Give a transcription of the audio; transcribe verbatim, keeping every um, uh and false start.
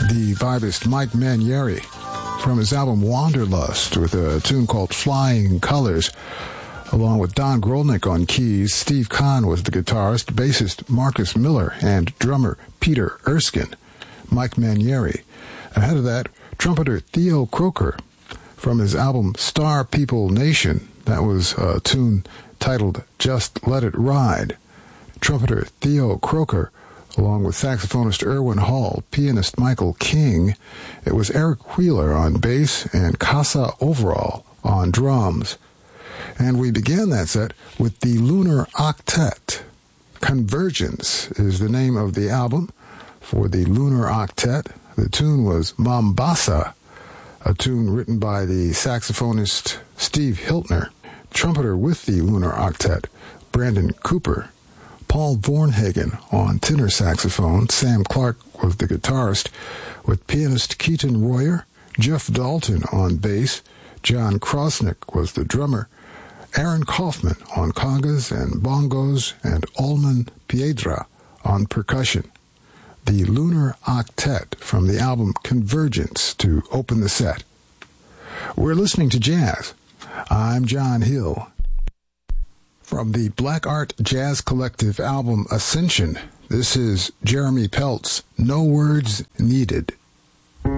the vibist Mike Manieri from his album Wanderlust with a tune called Flying Colors, along with Don Grolnick on keys. Steve Kahn was the guitarist, bassist Marcus Miller, and drummer Peter Erskine. Mike Manieri. Ahead of that, trumpeter Theo Croker from his album Star People Nation. That was a tune titled Just Let It Ride. Trumpeter Theo Croker, along with saxophonist Erwin Hall, pianist Michael King. It was Eric Wheeler on bass and Casa Overall on drums. And we began that set with the Lunar Octet. Convergence is the name of the album for the Lunar Octet. The tune was Mombasa, a tune written by the saxophonist Steve Hiltner. Trumpeter with the Lunar Octet, Brandon Cooper. Paul Vornhagen on tenor saxophone. Sam Clark was the guitarist, with pianist Keaton Royer. Jeff Dalton on bass. John Krosnick was the drummer. Aaron Kaufman on congas and bongos, and Allman Piedra on percussion. The Lunar Octet from the album Convergence to open the set. We're listening to jazz. I'm John Hill. From the Black Art Jazz Collective album Ascension, this is Jeremy Peltz, No Words Needed.